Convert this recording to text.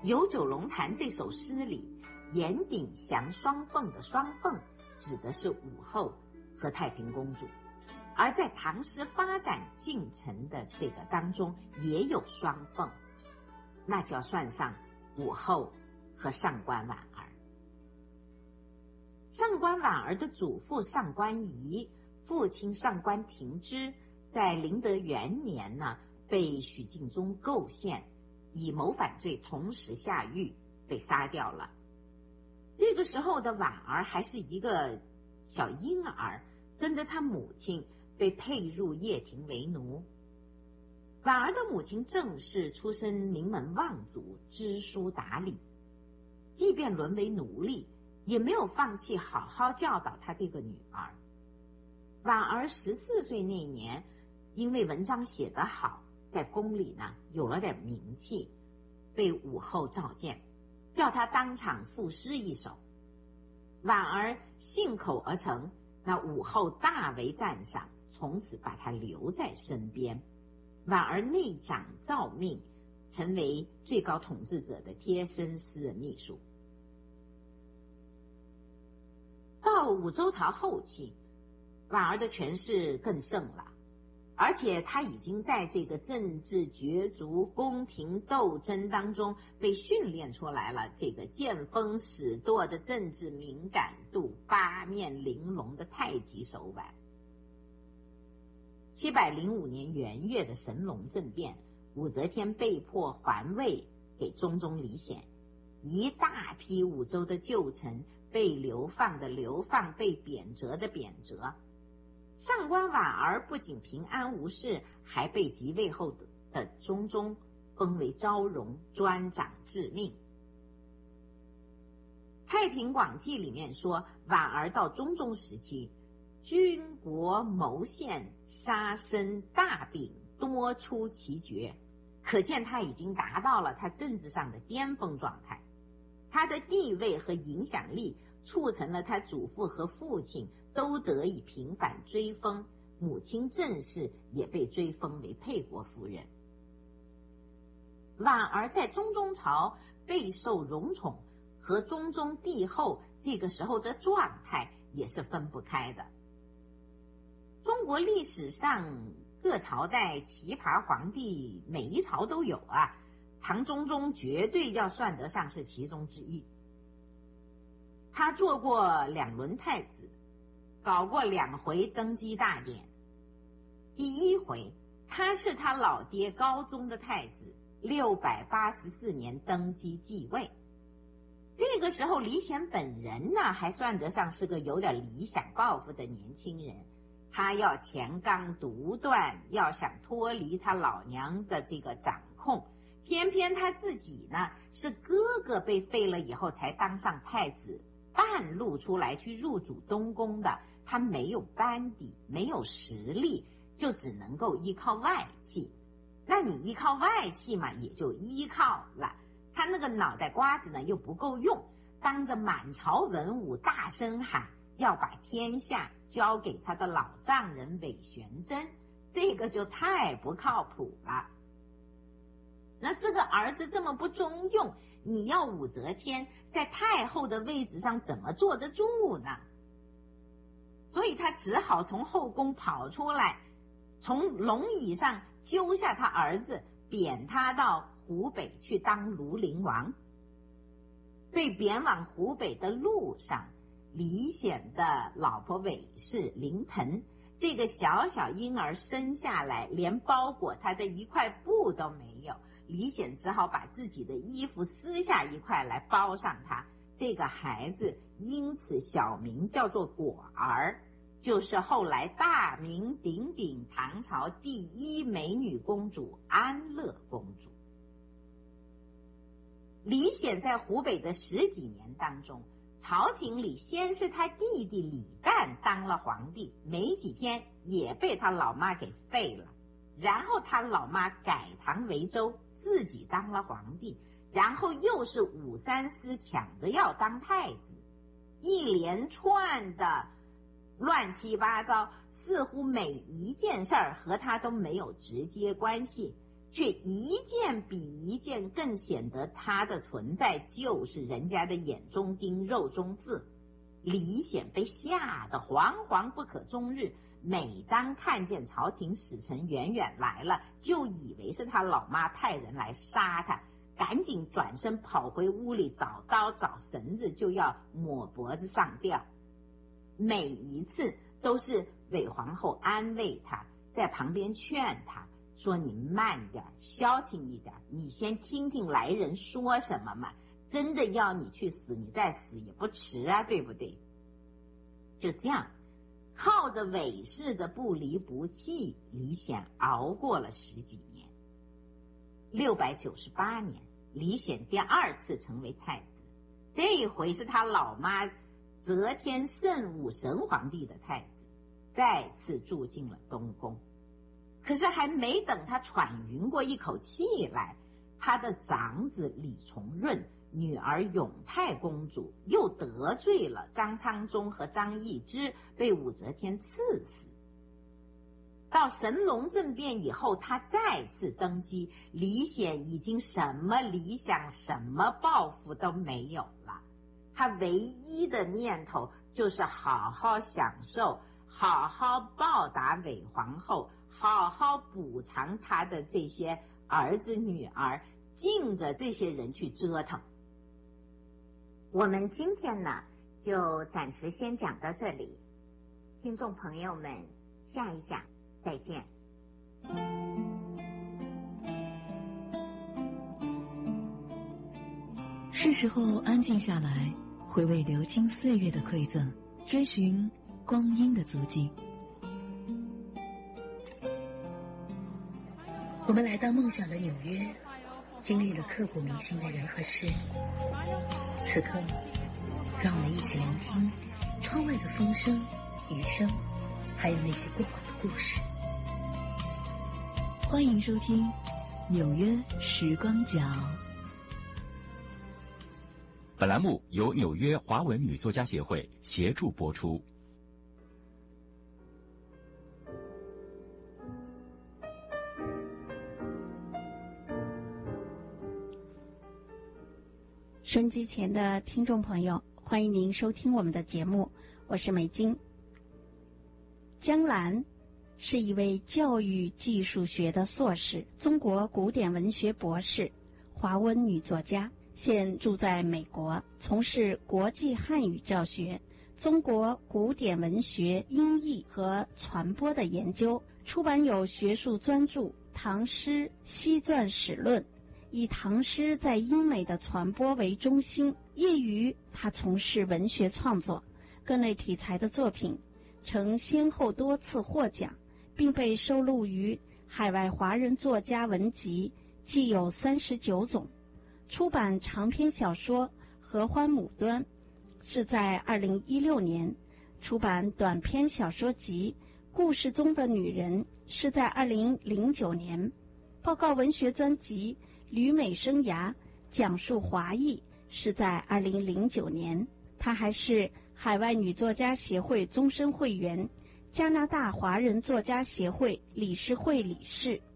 游九龙潭这首诗里，岩顶降双凤的双凤指的是武后和太平公主，而在唐诗发展进程的这个当中也有双凤，那就要算上武后和上官婉儿。上官婉儿的祖父上官仪，父亲上官庭之，在麟德元年呢，被许敬宗构陷，以谋反罪同时下狱，被杀掉了。这个时候的婉儿还是一个小婴儿，跟着他母亲被配入掖庭为奴。婉儿的母亲郑氏出身名门望族，知书达理，即便沦为奴隶，也没有放弃好好教导她这个女儿。婉儿14岁那年，因为文章写得好，在宫里呢有了点名气，被武后召见，叫她当场赋诗一首。婉儿信口而成，那武后大为赞赏，从此把她留在身边。婉儿内掌诏命，成为最高统治者的贴身私人秘书。到武周朝后期，婉儿的权势更盛了，而且她已经在这个政治角逐、宫廷斗争当中被训练出来了这个见风使舵的政治敏感度、八面玲珑的太极手腕。705年元月的神龙政变，武则天被迫还位给中宗李显，一大批武周的旧臣被流放的流放，被贬谪的贬谪。上官婉儿不仅平安无事，还被即位后的中宗封为昭容，专掌治命。太平广记里面说，婉儿到中宗时期，军国谋献，杀生大秉，多出奇绝，可见他已经达到了他政治上的巅峰状态。他的地位和影响力促成了他祖父和父亲都得以平反追封，母亲郑氏也被追封为沛国夫人。婉儿在中宗朝备受荣宠，和中宗帝后这个时候的状态也是分不开的。中国历史上各朝代奇葩皇帝每一朝都有啊，唐中宗绝对要算得上是其中之一。他做过2轮太子，搞过2回登基大典。第一回，他是他老爹高宗的太子，684年登基继位。这个时候李显本人呢，还算得上是个有点理想抱负的年轻人，他要乾纲独断，要想脱离他老娘的这个掌控，偏偏他自己呢是哥哥被废了以后才当上太子，半路出来去入主东宫的，他没有班底，没有实力，就只能够依靠外戚。那你依靠外戚嘛，也就依靠了，他那个脑袋瓜子呢又不够用，当着满朝文武大声喊要把天下交给他的老丈人韦玄真，这个就太不靠谱了。那这个儿子这么不中用，你要武则天在太后的位置上怎么坐得住呢？所以他只好从后宫跑出来，从龙椅上揪下他儿子，贬他到湖北去当庐陵王。被贬往湖北的路上，李显的老婆韦氏临盆，这个小小婴儿生下来连包裹他的一块布都没有，李显只好把自己的衣服撕下一块来包上他。这个孩子因此小名叫做果儿，就是后来大名鼎鼎唐朝第1美女公主安乐公主。李显在湖北的10几年当中，朝廷里先是他弟弟李旦当了皇帝，没几天也被他老妈给废了，然后他老妈改唐为周，自己当了皇帝，然后又是武三思抢着要当太子，一连串的乱七八糟，似乎每一件事儿和他都没有直接关系， 却一件比一件更显得他的存在就是人家的眼中钉肉中刺。李显被吓得惶惶不可终日，每当看见朝廷使臣远远来了，就以为是他老妈派人来杀他，赶紧转身跑回屋里找刀找绳子，就要抹脖子上吊。每一次都是韦皇后安慰他，在旁边劝他说，你慢点，消停一点，你先听听来人说什么嘛，真的要你去死，你再死也不迟啊，对不对？就这样靠着韦氏的不离不弃，李显熬过了10几年。698年，李显第2次成为太子，这一回是他老妈则天圣武神皇帝的太子，再次住进了东宫。可是还没等他喘匀过一口气来，他的长子李重润、女儿永泰公主又得罪了张昌宗和张易之，被武则天赐死。到神龙政变以后，他再次登基，李显已经什么理想什么抱负都没有了，他唯一的念头就是好好享受，好好报答韦皇后，好好补偿他的这些儿子女儿，尽着这些人去折腾。我们今天呢，就暂时先讲到这里，听众朋友们，下一讲再见。 是时候安静下来，回味流金岁月的馈赠，追寻光阴的足迹。我们来到梦想的纽约，经历了刻骨铭心的人和事。此刻，让我们一起聆听窗外的风声、雨声，还有那些过往的故事。欢迎收听《纽约时光角》。 本栏目由纽约华文女作家协会协助播出。 收音机前的听众朋友，欢迎您收听我们的节目，我是美金。江兰是一位教育技术学的硕士，中国古典文学博士，华文女作家，现住在美国，从事国际汉语教学、中国古典文学音译和传播的研究，出版有学术专著《唐诗西传史论》，以唐诗在英美的传播为中心。业余他从事文学创作，各类题材的作品曾先后多次获奖，并被收录于海外华人作家文集，计有39种。出版长篇小说《合欢牡端》是在2016年，出版短篇小说集《故事中的女人》是在2009年，报告文学专辑《旅美生涯：讲述华裔》是在2009年。她还是海外女作家协会终身会员，加拿大华人作家协会理事会理事。